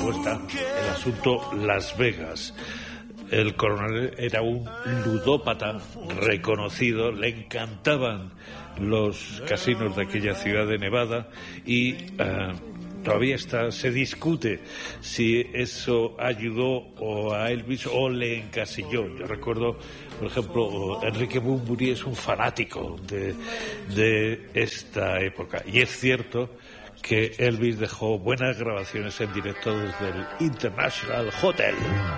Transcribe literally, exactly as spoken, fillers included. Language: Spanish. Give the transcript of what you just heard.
luego está el asunto Las Vegas. El coronel era un ludópata reconocido, le encantaban los casinos de aquella ciudad de Nevada y uh, todavía está, se discute si eso ayudó o a Elvis o le encasilló. Yo recuerdo, por ejemplo, Enrique Bunbury es un fanático de, de esta época y es cierto que Elvis dejó buenas grabaciones en directo desde el International Hotel.